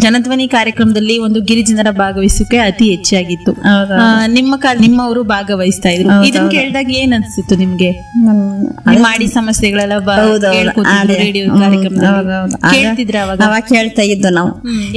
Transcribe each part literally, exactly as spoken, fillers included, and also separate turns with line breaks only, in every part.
ಜನಧ್ವನಿ ಕಾರ್ಯಕ್ರಮದಲ್ಲಿ ಒಂದು ಗಿರಿಜನರ ಭಾಗವಹಿಸುವಿಕೆ ಅತಿ ಹೆಚ್ಚಾಗಿತ್ತು. ನಿಮ್ಮ ಕಾಲ ನಿಮ್ಮವರು ಭಾಗವಹಿಸ್ತಾ ಇದ್ರು. ಇದನ್ನ ಕೇಳಿದಾಗ ಏನ್ ಅನ್ಸಿತ್ತು ನಿಮ್ಗೆ? ಮಾಡಿ ಸಮಸ್ಯೆಗಳೆಲ್ಲ ರೇಡಿಯೋ ಕಾರ್ಯಕ್ರಮದಲ್ಲಿ ಕೇಳ್ತಿದ್ರ?
ಅವಾಗ ಕೇಳ್ತಾ ಇದ್ದು ನಾವು.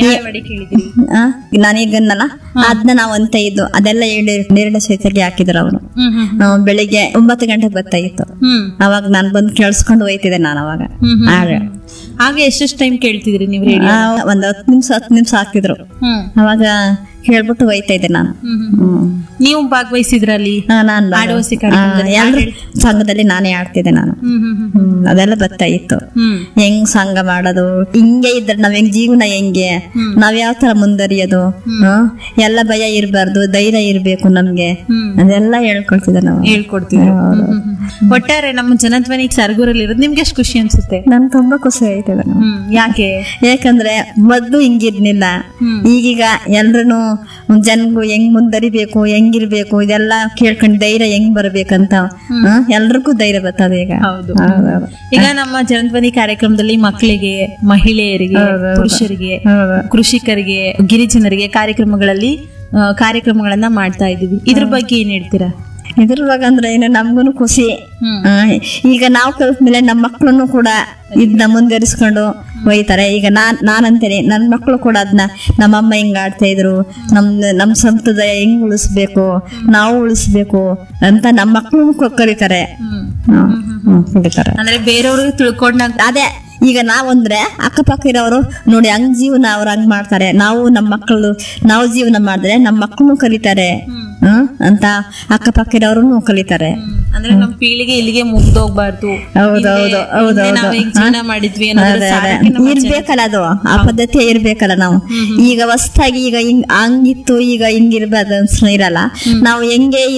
ನಾನೀಗನ್ನಲ್ಲ ಅದನ್ನ ನಾವ್ ಅಂತ ಇದ್ದು ಅದೆಲ್ಲ ಹೇಳಿ ನೇರಳೆ ಸಹಿತಲ್ಲಿ ಹಾಕಿದ್ರು ಅವರು. ಬೆಳಿಗ್ಗೆ ಒಂಬತ್ತು ಗಂಟೆಗೆ ಬರ್ತಾ ಇತ್ತು. ಅವಾಗ ನಾನ್ ಬಂದು ಕೇಳಿಸ್ಕೊಂಡು ಹೋಯ್ತಿದ್ದೆ ನಾನು ಅವಾಗ.
ಹಾಗೆ ಎಷ್ಟೆಷ್ಟು ಟೈಮ್ ಕೇಳ್ತಿದ್ರಿ ನೀವು ರೇಡಿಯೋ?
ಒಂದ್ ಹತ್ತು ನಿಮಿಷ ಹತ್ತು ನಿಮಿಷ ಹಾಕಿದ್ರು. ಅವಾಗ ಹೇಳ್ಬಿಟ್ಟು ಹೋಯ್ತಾ ಇದ್ದೆ ನಾನು.
ನೀವು ಭಾಗವಹಿಸಿದ್ರಲ್ಲಿ?
ನಾನು ಸಂಘದಲ್ಲಿ ನಾನೇ ಆಡ್ತಿದ್ದೆ ನಾನು. ಅದೆಲ್ಲ ಬರ್ತಾ ಇತ್ತು. ಹೆಂಗ್ ಸಂಘ ಮಾಡೋದು, ಹಿಂಗೆ ಇದ್ರೆ ನಾವ್ ಹೆಂಗ್ ಜೀವನ ಹೆಂಗೆ, ನಾವ್ ಯಾವ ತರ ಮುಂದರಿಯೋದು, ಎಲ್ಲ ಭಯ ಇರ್ಬಾರ್ದು, ಧೈರ್ಯ ಇರ್ಬೇಕು ನಮ್ಗೆ, ಅದೆಲ್ಲ ಹೇಳ್ಕೊಡ್ತಿದ್ದೆ ನಾವು.
ಹೇಳ್ಕೊಡ್ತಿದ್ದೆ. ಒಟ್ಟಾರೆ ನಮ್ಮ ಜನಧ್ವನಿ ಸರಗೂರಲ್ಲಿ ಇರೋದು ನಿಮ್ಗೆ ಎಷ್ಟು ಖುಷಿ ಅನ್ಸುತ್ತೆ?
ನನ್ ತುಂಬಾ ಖುಷಿ ಆಯ್ತದೆ.
ಯಾಕೆ?
ಯಾಕಂದ್ರೆ ಮೊದ್ಲು ಹಿಂಗಿರ್ಲಿಲ್ಲ. ಈಗೀಗ ಎಲ್ರು ಜನಗೂ ಹೆಂಗ್ ಮುಂದರಿಬೇಕು, ಹೆಂಗಿರ್ಬೇಕು, ಇದೆಲ್ಲ ಕೇಳ್ಕೊಂಡು ಧೈರ್ಯ ಹೆಂಗ್ ಬರ್ಬೇಕಂತ ಎಲ್ರಿಗೂ ಧೈರ್ಯ ಬರ್ತದೆ ಈಗ.
ಹೌದು. ಈಗ ನಮ್ಮ ಜನಧ್ವನಿ ಕಾರ್ಯಕ್ರಮದಲ್ಲಿ ಮಕ್ಕಳಿಗೆ, ಮಹಿಳೆಯರಿಗೆ, ಪುರುಷರಿಗೆ, ಕೃಷಿಕರಿಗೆ, ಗಿರಿಜನರಿಗೆ ಕಾರ್ಯಕ್ರಮಗಳಲ್ಲಿ ಕಾರ್ಯಕ್ರಮಗಳನ್ನ ಮಾಡ್ತಾ ಇದೀವಿ. ಇದ್ರ ಬಗ್ಗೆ ಏನ್ ಹೇಳ್ತೀರಾ?
ಇದ್ರವಾಗ ಅಂದ್ರೆ ಏನು ನಮ್ಗೂನು ಖುಷಿ. ಈಗ ನಾವು ಕಲ್ತ್ಮೇಲೆ ನಮ್ಮ ಮಕ್ಳನ್ನು ಕೂಡ ಇದನ್ನ ಮುಂದುವರಿಸ್ಕೊಂಡು ಒಯ್ತಾರೆ. ಈಗ ನಾನ್ ನಾನಂತೇನೆ ನನ್ ಮಕ್ಳು ಕೂಡ ಅದನ್ನ ನಮ್ಮಮ್ಮ ಹೆಂಗ್ ಆಡ್ತಾ ಇದ್ರು, ನಮ್ ನಮ್ ಸಂಪ್ರದಾಯ ಹೆಂಗ್ ಉಳಿಸ್ಬೇಕು, ನಾವು ಉಳಿಸ್ಬೇಕು ಅಂತ ನಮ್ಮ ಮಕ್ಳು ಕಲಿತಾರೆ.
ಅಂದ್ರೆ ಬೇರೆಯವ್ರಿಗೆ ತಿಳ್ಕೊಂಡಾಗ
ಅದೇ ಈಗ ನಾವಂದ್ರೆ ಅಕ್ಕಪಕ್ಕ ಇರೋರು ನೋಡಿ ಹಂಗ್ ಜೀವನ ಅವ್ರು ಹಂಗ್ ಮಾಡ್ತಾರೆ, ನಾವು ನಮ್ಮ ಮಕ್ಕಳು ನಾವು ಜೀವನ ಮಾಡಿದ್ರೆ ನಮ್ಮ ಮಕ್ಕಳು ಕಲಿತಾರೆ ಅಂತ ಅಕ್ಕಪಕ್ಕ ಇರೋರು ಕಲಿತಾರೆ.
ಅಂದ್ರೆ ನಮ್ ಪೀಳಿಗೆ ಇಲ್ಲಿಗೆ ಮುಗ್ದೋಗ್ಬಾರ್ದು.
ಹೌದೌದು ಹೌದೌದು
ಮಾಡಿದ್ವಿ
ಇರ್ಬೇಕಲ್ಲ, ಅದು ಆ ಪದ್ಧತಿ ಇರ್ಬೇಕಲ್ಲ. ನಾವು ಈಗ ಹೊಸ್ತಾಗಿ ಈಗ ಹಿಂಗ್ ಹಂಗಿತ್ತು ಈಗ ಹಿಂಗಿರ್ಬಾರ್ದು ಅನ್ಸ್ ಇರಲ್ಲ. ನಾವು ಹೆಂಗೆ